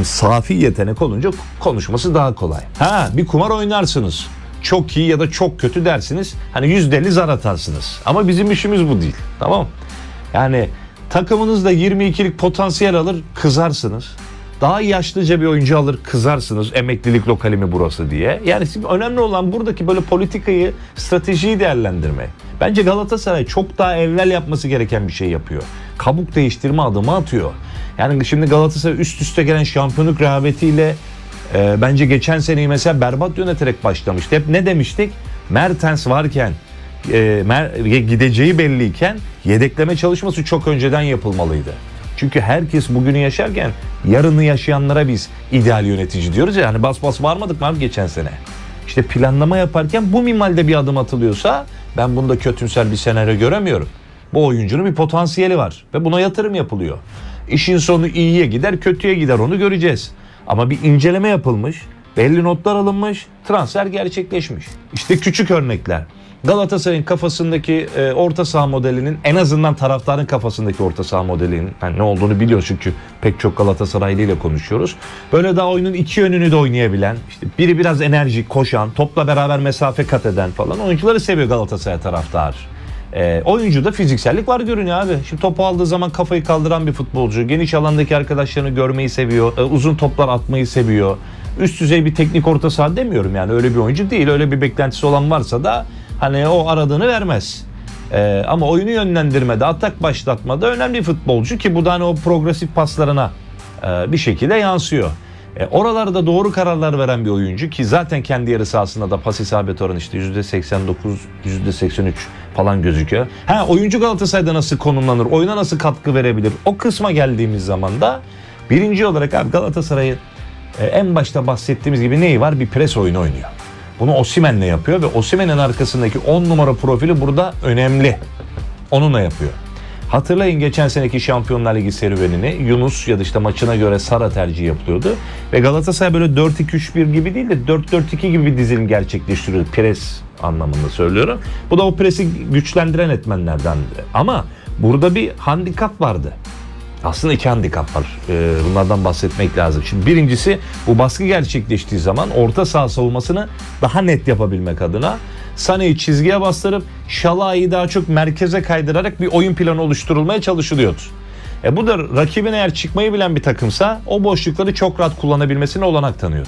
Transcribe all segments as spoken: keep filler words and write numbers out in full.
Şimdi safi yetenek olunca konuşması daha kolay. Ha, bir kumar oynarsınız. Çok iyi ya da çok kötü dersiniz. Hani yüzde elli zar atarsınız. Ama bizim işimiz bu değil. Tamam. Yani takımınız da yirmi ikilik potansiyel alır, kızarsınız. Daha yaşlıca bir oyuncu alır, kızarsınız. Emeklilik lokali mi burası diye. Yani önemli olan buradaki böyle politikayı, stratejiyi değerlendirmek. Bence Galatasaray çok daha evvel yapması gereken bir şey yapıyor. Kabuk değiştirme adımı atıyor. Yani şimdi Galatasaray üst üste gelen şampiyonluk rehavetiyle e, bence geçen seneyi mesela berbat yöneterek başlamıştı. Hep ne demiştik? Mertens varken, e, mer, gideceği belliyken yedekleme çalışması çok önceden yapılmalıydı. Çünkü herkes bugünü yaşarken yarını yaşayanlara biz ideal yönetici diyoruz ya. Hani bas bas varmadık mı abi geçen sene? İşte planlama yaparken bu minvalde bir adım atılıyorsa ben bunda kötümser bir senaryo göremiyorum. Bu oyuncunun bir potansiyeli var ve buna yatırım yapılıyor. İşin sonu iyiye gider, kötüye gider, onu göreceğiz. Ama bir inceleme yapılmış, belli notlar alınmış, transfer gerçekleşmiş. İşte küçük örnekler. Galatasaray'ın kafasındaki e, orta saha modelinin, en azından taraftarın kafasındaki orta saha modelinin yani ne olduğunu biliyoruz çünkü pek çok Galatasaraylı ile konuşuyoruz. Böyle daha oyunun iki yönünü de oynayabilen, işte biri biraz enerjik, koşan, topla beraber mesafe kat eden falan oyuncuları seviyor Galatasaray taraftarı. E, oyuncuda fiziksellik var görünüyor abi. Şimdi topu aldığı zaman kafayı kaldıran bir futbolcu. Geniş alandaki arkadaşlarını görmeyi seviyor. E, uzun toplar atmayı seviyor. Üst düzey bir teknik orta saha demiyorum yani, öyle bir oyuncu değil. Öyle bir beklentisi olan varsa da hani o aradığını vermez. Ee, ama oyunu yönlendirmede, atak başlatmada önemli futbolcu ki bu da hani o progresif paslarına e, bir şekilde yansıyor. E, oralarda doğru kararlar veren bir oyuncu ki zaten kendi yarı sahasında da pas isabet oranı işte yüzde seksen dokuz, yüzde seksen üç falan gözüküyor. Ha, oyuncu Galatasaray'da nasıl konumlanır, oyuna nasıl katkı verebilir? O kısma geldiğimiz zaman da birinci olarak abi Galatasaray'ın e, en başta bahsettiğimiz gibi neyi var? Bir pres oyunu oynuyor. Bunu Osimhen'le yapıyor ve Osimhen'in arkasındaki on numara profili burada önemli. Onunla yapıyor. Hatırlayın geçen seneki Şampiyonlar Ligi serüvenini. Yunus ya da işte maçına göre Sara tercih yapılıyordu. Ve Galatasaray böyle dört iki üç bir gibi değil de dört dört iki gibi bir dizilim gerçekleştiriyordu. Pres anlamında söylüyorum. Bu da o presi güçlendiren etmenlerden. Ama burada bir handikap vardı. Aslında iki handikap var. Ee, bunlardan bahsetmek lazım. Şimdi birincisi, bu baskı gerçekleştiği zaman orta saha savunmasını daha net yapabilmek adına Sané'yi çizgiye bastırıp Şalai'yi daha çok merkeze kaydırarak bir oyun planı oluşturulmaya çalışılıyordu. E bu da rakibin eğer çıkmayı bilen bir takımsa o boşlukları çok rahat kullanabilmesine olanak tanıyordu.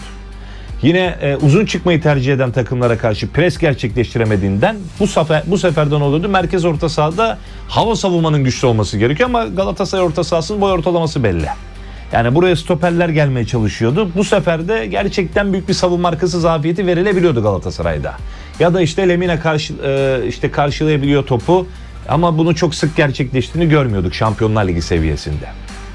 Yine e, uzun çıkmayı tercih eden takımlara karşı pres gerçekleştiremediğinden bu sefer bu seferden oluyordu. Merkez orta sahada hava savunmanın güçlü olması gerekiyor ama Galatasaray orta sahasının boy ortalaması belli. Yani buraya stoperler gelmeye çalışıyordu. Bu sefer de gerçekten büyük bir savunma arkası zafiyeti verilebiliyordu Galatasaray'da. Ya da işte Lemina karşı e, işte karşılayabiliyor topu ama bunu çok sık gerçekleştiğini görmüyorduk Şampiyonlar Ligi seviyesinde.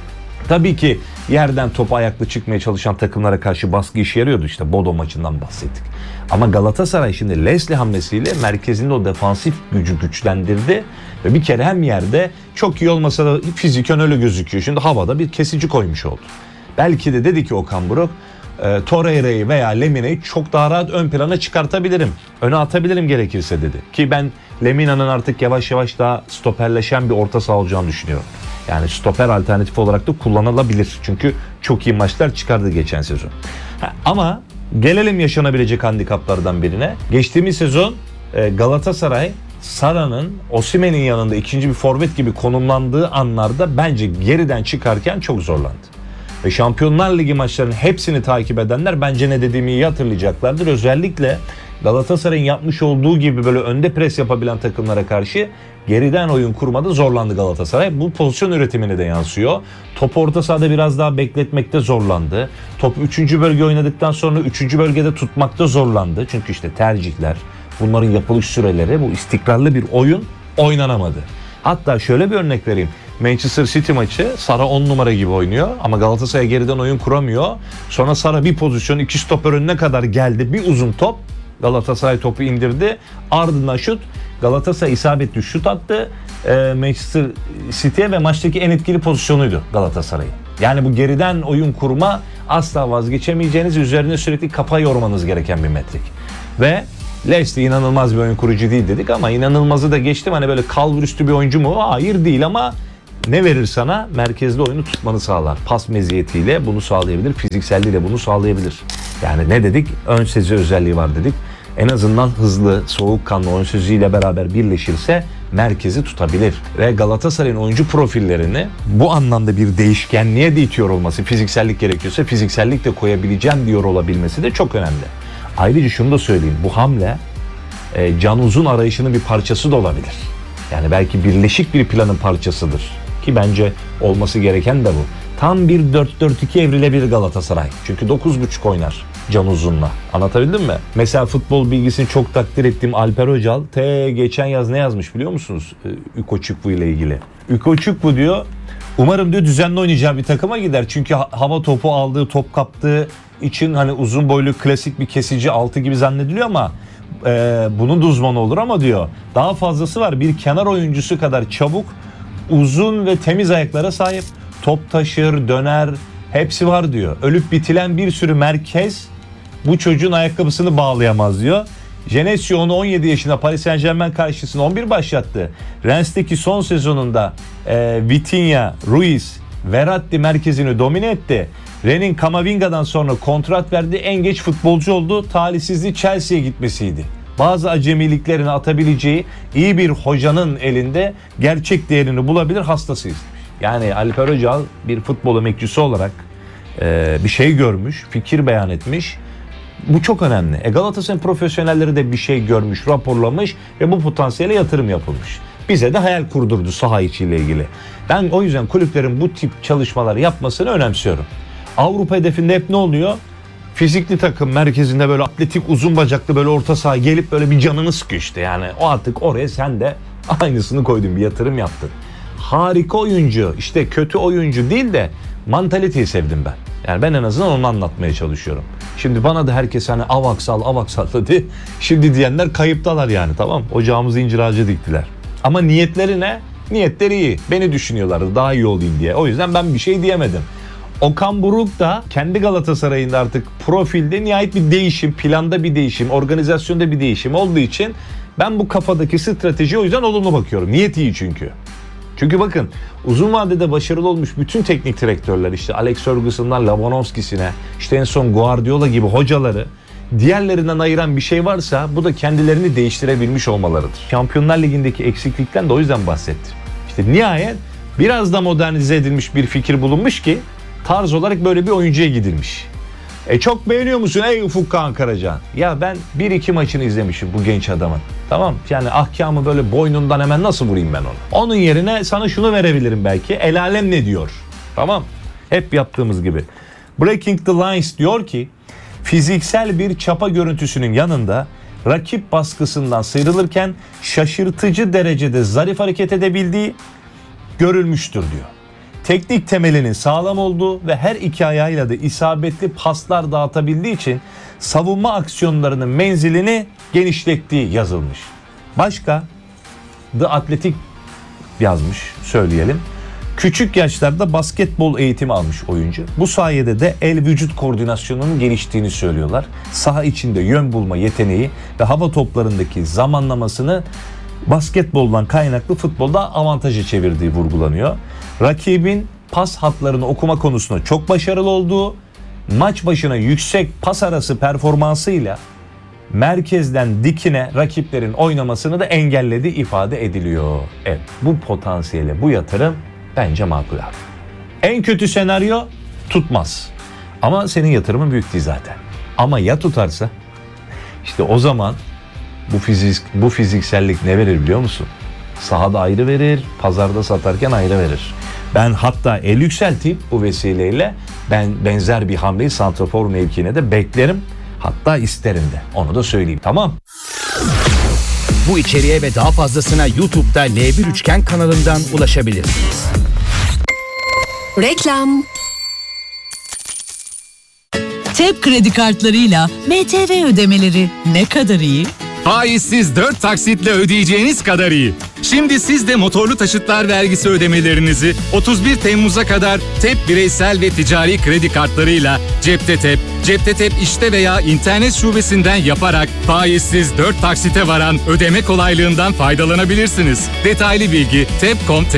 Tabii ki yerden topa ayaklı çıkmaya çalışan takımlara karşı baskı işe yarıyordu. İşte Bodo maçından bahsettik. Ama Galatasaray şimdi Leslie hamlesiyle merkezinde o defansif gücü güçlendirdi. Ve bir kere hem yerde çok iyi olmasa da fiziken öyle gözüküyor. Şimdi havada bir kesici koymuş oldu. Belki de dedi ki Okan Buruk, e, Torreira'yı veya Lemina'yı çok daha rahat ön plana çıkartabilirim. Öne atabilirim gerekirse dedi. Ki ben Lemina'nın artık yavaş yavaş daha stoperleşen bir orta saha olacağını düşünüyorum. Yani stoper alternatifi olarak da kullanılabilir. Çünkü çok iyi maçlar çıkardı geçen sezon. Ha, ama gelelim yaşanabilecek handikaplardan birine. Geçtiğimiz sezon e, Galatasaray Sara'nın Osimhen'in yanında ikinci bir forvet gibi konumlandığı anlarda bence geriden çıkarken çok zorlandı. Ve Şampiyonlar Ligi maçlarının hepsini takip edenler bence ne dediğimi iyi hatırlayacaklardır. Özellikle Galatasaray'ın yapmış olduğu gibi böyle önde pres yapabilen takımlara karşı geriden oyun kurmada zorlandı Galatasaray. Bu pozisyon üretimine de yansıyor. Topu orta sahada biraz daha bekletmekte zorlandı. Topu üçüncü bölge oynadıktan sonra üçüncü bölgede tutmakta zorlandı. Çünkü işte tercihler, bunların yapılış süreleri, bu istikrarlı bir oyun oynanamadı. Hatta şöyle bir örnek vereyim. Manchester City maçı Sara on numara gibi oynuyor ama Galatasaray geriden oyun kuramıyor. Sonra Sara bir pozisyon iki stoper önüne kadar geldi. Bir uzun top. Galatasaray topu indirdi. Ardından şut. Galatasaray isabetli şut attı. Ee, Manchester City'ye ve maçtaki en etkili pozisyonuydu Galatasaray'ın. Yani bu geriden oyun kurma asla vazgeçemeyeceğiniz, üzerine sürekli kafa yormanız gereken bir metrik. Ve Leslie inanılmaz bir oyun kurucu değil dedik ama inanılmazı da geçtim. Hani böyle kalburüstü bir oyuncu mu? Hayır değil ama ne verir sana? Merkezde oyunu tutmanı sağlar. Pas meziyetiyle bunu sağlayabilir. Fizikselliğiyle bunu sağlayabilir. Yani ne dedik? Ön sezi özelliği var dedik. En azından hızlı, soğukkanlı ön seziyle beraber birleşirse merkezi tutabilir. Ve Galatasaray'ın oyuncu profillerini bu anlamda bir değişkenliğe de itiyor olması, fiziksellik gerekiyorsa fiziksellik de koyabileceğim diyor olabilmesi de çok önemli. Ayrıca şunu da söyleyeyim. Bu hamle e, Can Uzun arayışının bir parçası da olabilir. Yani belki birleşik bir planın parçasıdır. Ki bence olması gereken de bu. Tam bir dört dört iki evrilebilir Galatasaray. Çünkü dokuz buçuk oynar Can Uzun'la. Anlatabildim mi? Mesela futbol bilgisini çok takdir ettiğim Alper Öcal te geçen yaz ne yazmış biliyor musunuz? Üko Çukwu ile ilgili. Üko Çukwu diyor, umarım diyor düzenli oynayacağı bir takıma gider. Çünkü hava topu aldığı, top kaptığı için hani uzun boylu klasik bir kesici altı gibi zannediliyor ama e, bunun da uzmanı olur ama diyor daha fazlası var. Bir kenar oyuncusu kadar çabuk, uzun ve temiz ayaklara sahip. Top taşır, döner, hepsi var diyor. Ölüp bitilen bir sürü merkez bu çocuğun ayakkabısını bağlayamaz diyor. Genesio onu on yedi yaşında Paris Saint-Germain karşısında on bir başlattı. Rennes'teki son sezonunda e, Vitinha, Ruiz, Verratti merkezini domine etti. Rennes'in Kamavinga'dan sonra kontrat verdi. En geç futbolcu oldu. Talihsizliği Chelsea'ye gitmesiydi. Bazı acemiliklerini atabileceği iyi bir hocanın elinde gerçek değerini bulabilir, hastasıyız. Yani Alper Öcal bir futbol emekçisi olarak e, bir şey görmüş, fikir beyan etmiş. Bu çok önemli. E Galatasaray'ın profesyonelleri de bir şey görmüş, raporlamış ve bu potansiyele yatırım yapılmış. Bize de hayal kurdurdu saha içiyle ilgili. Ben o yüzden kulüplerin bu tip çalışmalar yapmasını önemsiyorum. Avrupa hedefinde hep ne oluyor? Fizikli takım merkezinde böyle atletik, uzun bacaklı böyle orta saha gelip böyle bir canını sıkıyor işte. Yani o artık oraya sen de aynısını koydun, bir yatırım yaptın. Harika oyuncu, işte kötü oyuncu değil de mantaliteyi sevdim ben. Yani ben en azından onu anlatmaya çalışıyorum. Şimdi bana da herkes hani avaksal avaksal dedi. Şimdi diyenler kayıptalar yani, tamam. Ocağımızı incir ağacı diktiler. Ama niyetleri ne? Niyetleri iyi. Beni düşünüyorlardı daha iyi olayım diye. O yüzden ben bir şey diyemedim. Okan Buruk da kendi Galatasaray'ında artık profilde nihayet bir değişim, planda bir değişim, organizasyonda bir değişim olduğu için ben bu kafadaki stratejiye o yüzden olumlu bakıyorum. Niyet iyi çünkü. Çünkü bakın uzun vadede başarılı olmuş bütün teknik direktörler, işte Alex Ferguson'dan Lewandowski'sine, işte en son Guardiola gibi hocaları diğerlerinden ayıran bir şey varsa bu da kendilerini değiştirebilmiş olmalarıdır. Şampiyonlar Ligi'ndeki eksiklikten de o yüzden bahsettim. İşte nihayet biraz da modernize edilmiş bir fikir bulunmuş ki tarz olarak böyle bir oyuncuya gidilmiş. E çok beğeniyor musun ey Ufuk Kağan Karacan? Ya ben bir iki maçını izlemişim bu genç adamın. Tamam, yani ahkamı böyle boynundan hemen nasıl vurayım ben onu? Onun yerine sana şunu verebilirim belki. El alem ne diyor? Tamam. Hep yaptığımız gibi. Breaking the Lines diyor ki fiziksel bir çapa görüntüsünün yanında rakip baskısından sıyrılırken şaşırtıcı derecede zarif hareket edebildiği görülmüştür diyor. Teknik temelinin sağlam olduğu ve her iki ayağıyla da isabetli paslar dağıtabildiği için savunma aksiyonlarının menzilini genişlettiği yazılmış. Başka The Athletic yazmış, söyleyelim. Küçük yaşlarda basketbol eğitimi almış oyuncu. Bu sayede de el vücut koordinasyonunun geliştiğini söylüyorlar. Saha içinde yön bulma yeteneği ve hava toplarındaki zamanlamasını basketboldan kaynaklı futbolda avantaja çevirdiği vurgulanıyor. Rakibin pas hatlarını okuma konusunda çok başarılı olduğu, maç başına yüksek pas arası performansıyla merkezden dikine rakiplerin oynamasını da engellediği ifade ediliyor. Evet, bu potansiyele bu yatırım bence makul abi. En kötü senaryo tutmaz. Ama senin yatırımın büyük değil zaten. Ama ya tutarsa işte o zaman bu fizik bu fiziksellik ne verir biliyor musun? Sahada ayrı verir, pazarda satarken ayrı verir. Ben hatta el yükselteyim bu vesileyle, ben benzer bir hamleyi santrafor mevkiine de beklerim. Hatta isterim de. Onu da söyleyeyim, tamam. Bu içeriğe ve daha fazlasına YouTube'da L bir Üçgen kanalından ulaşabilirsiniz. Reklam. T E P kredi kartlarıyla M T V ödemeleri ne kadar iyi? Faizsiz dört taksitle ödeyeceğiniz kadar iyi. Şimdi siz de motorlu taşıtlar vergisi ödemelerinizi otuz bir Temmuz'a kadar T E P bireysel ve ticari kredi kartlarıyla cepte T E P, cepte T E P işte veya internet şubesinden yaparak faizsiz dört taksite varan ödeme kolaylığından faydalanabilirsiniz. Detaylı bilgi tep nokta com nokta